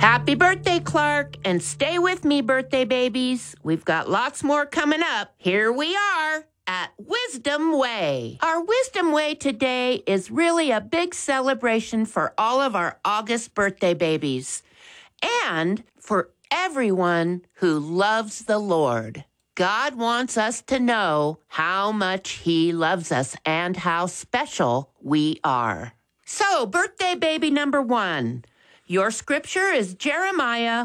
Happy birthday, Clark, and stay with me, birthday babies. We've got lots more coming up. Here we are at Wisdom Way. Our Wisdom Way today is really a big celebration for all of our August birthday babies and for everyone who loves the Lord. God wants us to know how much He loves us and how special we are. So, birthday baby number 1. Your scripture is Jeremiah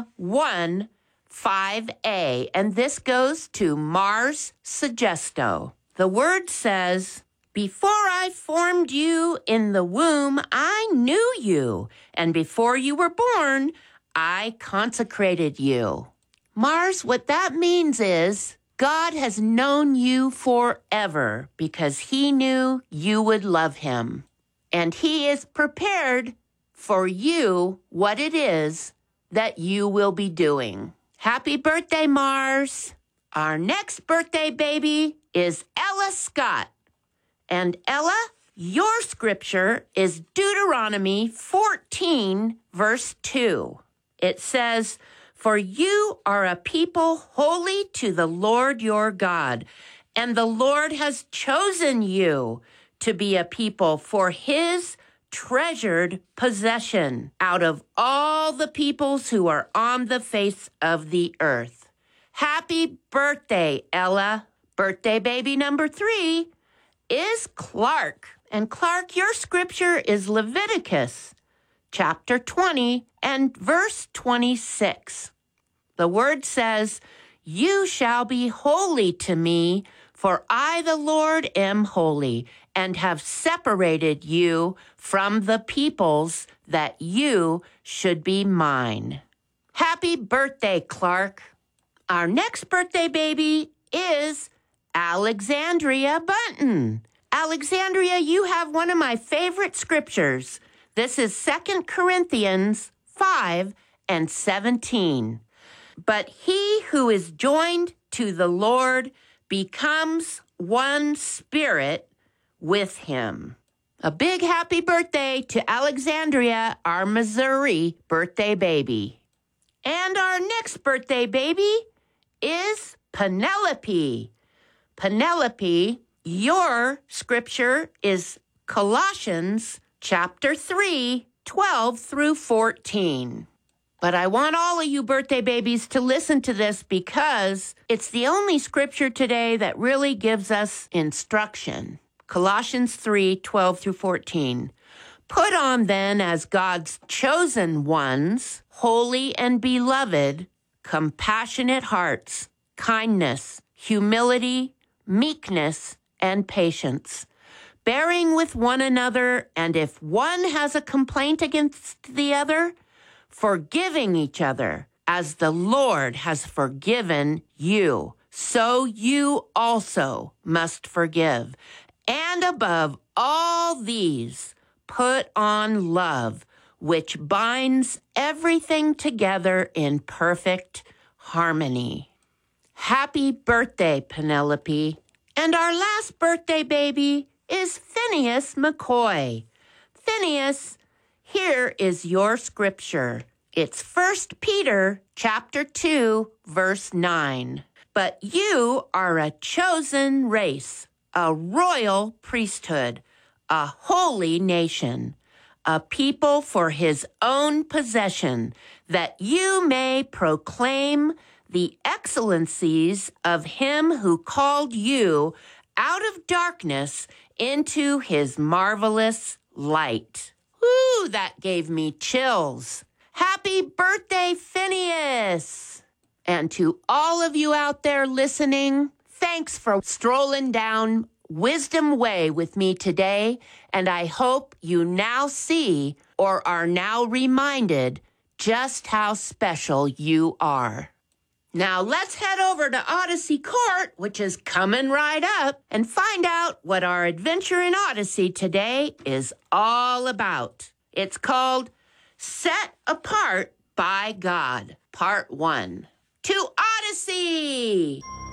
1:5a, and this goes to Mars Suggesto. The word says, "Before I formed you in the womb, I knew you, and before you were born, I consecrated you." Mars, what that means is God has known you forever because He knew you would love Him, and He is prepared for you what it is that you will be doing. Happy birthday, Mars. Our next birthday baby is Ella Scott. And Ella, your scripture is Deuteronomy 14, verse 2. It says, "For you are a people holy to the Lord your God, and the Lord has chosen you to be a people for His treasured possession out of all the peoples who are on the face of the earth." Happy birthday, Ella. Birthday baby number 3 is Clark. And Clark, your scripture is Leviticus chapter 20 and verse 26. The word says, "You shall be holy to me, for I, the Lord, am holy, and have separated you from the peoples that you should be mine." Happy birthday, Clark. Our next birthday baby is Alexandria Bunton. Alexandria, you have one of my favorite scriptures. This is 2 Corinthians 5:17. "But he who is joined to the Lord becomes one spirit with Him." A big happy birthday to Alexandria, our Missouri birthday baby. And our next birthday baby is Penelope. Penelope, your scripture is Colossians chapter 3, 12 through 14. But I want all of you birthday babies to listen to this because it's the only scripture today that really gives us instruction. Colossians 3, 12 through 14. "Put on then as God's chosen ones, holy and beloved, compassionate hearts, kindness, humility, meekness, and patience, bearing with one another, and if one has a complaint against the other, forgiving each other, as the Lord has forgiven you, so you also must forgive. And above all these, put on love, which binds everything together in perfect harmony." Happy birthday, Penelope. And our last birthday baby is Phineas McCoy. Phineas, here is your scripture. It's 1 Peter chapter 2, verse 9. "But you are a chosen race, a royal priesthood, a holy nation, a people for His own possession, that you may proclaim the excellencies of Him who called you out of darkness into His marvelous light." Woo, that gave me chills. Happy birthday, Phineas! And to all of you out there listening, thanks for strolling down Wisdom Way with me today, and I hope you now see or are now reminded just how special you are. Now let's head over to Odyssey Court, which is coming right up, and find out what our adventure in Odyssey today is all about. It's called Set Apart by God, Part 1. To Odyssey!